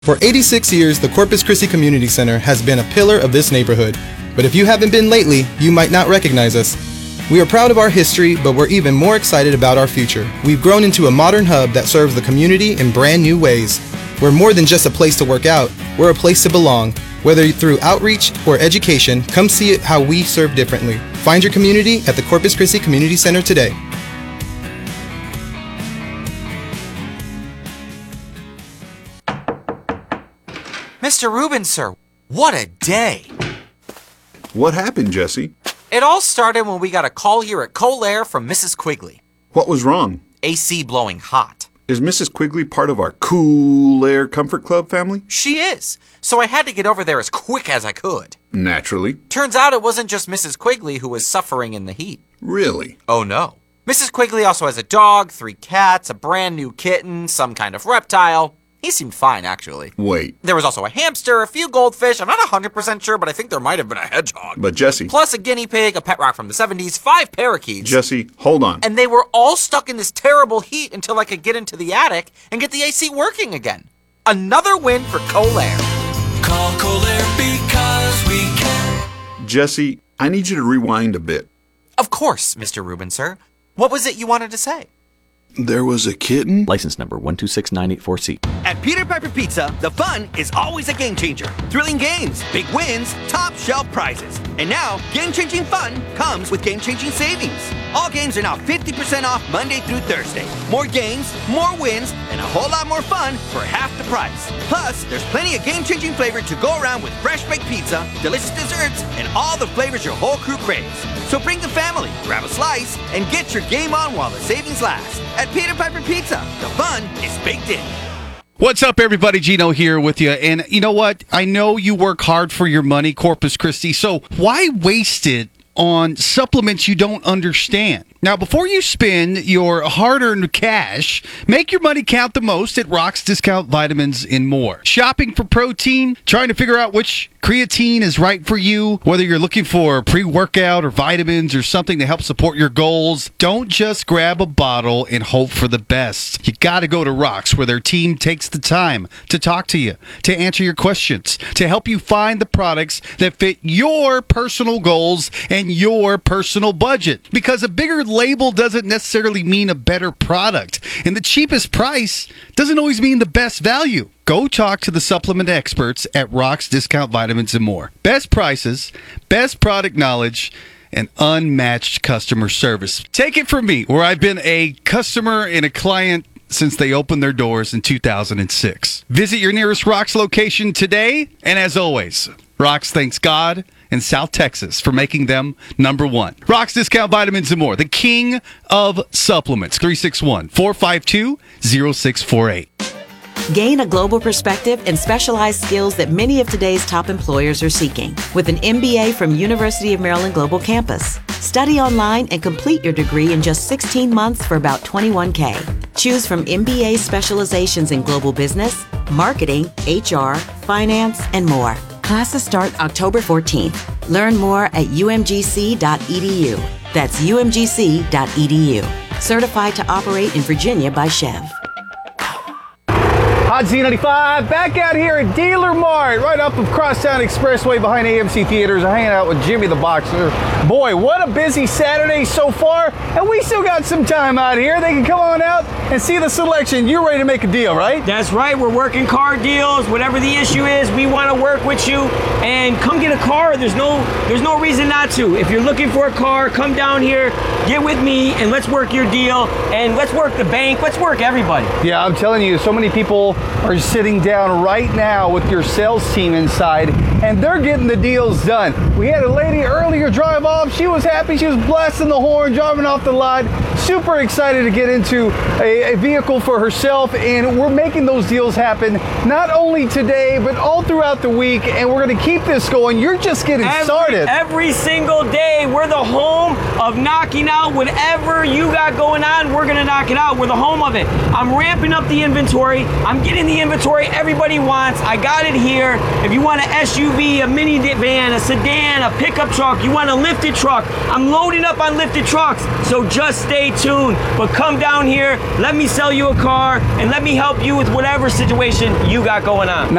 For 86 years, the Corpus Christi Community Center has been a pillar of this neighborhood. But if you haven't been lately, you might not recognize us. We are proud of our history, but we're even more excited about our future. We've grown into a modern hub that serves the community in brand new ways. We're more than just a place to work out, we're a place to belong. Whether through outreach or education, come see how we serve differently. Find your community at the Corpus Christi Community Center today. Mr. Rubin, sir, what a day. What happened, Jesse? It all started when we got a call here at Colair from Mrs. Quigley. What was wrong? AC blowing hot. Is Mrs. Quigley part of our Cool Air Comfort Club family? She is. So I had to get over there as quick as I could. Naturally. Turns out it wasn't just Mrs. Quigley who was suffering in the heat. Really? Oh no. Mrs. Quigley also has a dog, 3 cats, a brand new kitten, some kind of reptile. He seemed fine, actually. Wait. There was also a hamster, a few goldfish. I'm not 100% sure, but I think there might have been a hedgehog. But Jesse... Plus a guinea pig, a pet rock from the 70s, 5 parakeets. Jesse, hold on. And they were all stuck in this terrible heat until I could get into the attic and get the AC working again. Another win for Colair. Call Colair because we care. Jesse, I need you to rewind a bit. Of course, Mr. Rubin, sir. What was it you wanted to say? There was a kitten? License number 126984C. At Peter Piper Pizza, the fun is always a game changer. Thrilling games, big wins, top shelf prizes. And now, game-changing fun comes with game-changing savings. All games are now 50% off Monday through Thursday. More games, more wins, and a whole lot more fun for half the price. Plus, there's plenty of game-changing flavor to go around with fresh baked pizza, delicious desserts, and all the flavors your whole crew craves. So bring the family, grab a slice, and get your game on while the savings last. At Peter Piper Pizza, the fun is baked in. What's up, everybody? Gino here with you. And you know what? I know you work hard for your money, Corpus Christi, so why waste it on supplements you don't understand? Now, before you spend your hard-earned cash, make your money count the most at Rock's Discount Vitamins and More. Shopping for protein? Trying to figure out which creatine is right for you? Whether you're looking for pre-workout or vitamins or something to help support your goals, don't just grab a bottle and hope for the best. You got to go to Rock's, where their team takes the time to talk to you, to answer your questions, to help you find the products that fit your personal goals and your personal budget. Because a bigger label doesn't necessarily mean a better product, and the cheapest price doesn't always mean the best value. Go talk to the supplement experts at Rock's Discount Vitamins and More. Best prices, best product knowledge, and unmatched customer service. Take it from me, where I've been a customer and a client since they opened their doors in 2006. Visit your nearest Rock's location today, and as always, Rock's thanks God and South Texas for making them number one. Rock's Discount Vitamins and More, the king of supplements. 361-452-0648. Gain a global perspective and specialized skills that many of today's top employers are seeking with an MBA from University of Maryland Global Campus. Study online and complete your degree in just 16 months for about $21K. Choose from MBA specializations in global business, marketing, HR, finance, and more. Classes start October 14th. Learn more at umgc.edu. That's umgc.edu. Certified to operate in Virginia by Chev. Hot Z95, back out here at Dealer Mart, right up of Crosstown Expressway behind AMC Theaters. I'm hanging out with Jimmy the Boxer. Boy, what a busy Saturday so far, and we still got some time out here. They can come on out and see the selection. You're ready to make a deal, right? That's right. We're working car deals. Whatever the issue is, we want to work with you. And come get a car. There's no reason not to. If you're looking for a car, come down here, get with me, and let's work your deal. And let's work the bank. Let's work everybody. Yeah, I'm telling you, so many people are sitting down right now with your sales team inside, and they're getting the deals done. We had a lady earlier drive off. She was happy. She was blasting the horn, driving off the lot, super excited to get into a vehicle for herself, and we're making those deals happen not only today, but all throughout the week, and we're going to keep this going. You're just getting started. Every single day, we're the home of knocking out whatever you got going on. We're going to knock it out. We're the home of it. I'm ramping up the inventory. I'm getting the inventory everybody wants. I got it here. If you want an SUV, a minivan, a sedan, a pickup truck, you want a lifted truck, I'm loading up on lifted trucks. So just stay tuned. But come down here, let me sell you a car, and let me help you with whatever situation you got going on.